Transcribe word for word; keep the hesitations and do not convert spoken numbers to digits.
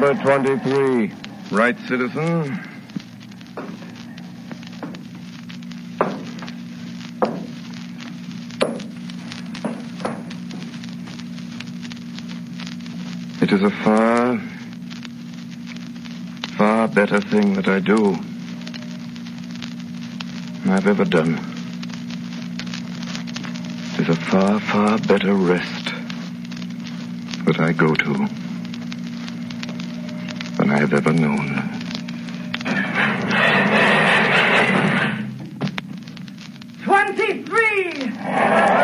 Number twenty-three. Right, citizen? It is a far, far better thing that I do than I've ever done. It is a far, far better rest that I go to than I have ever known. Twenty-three!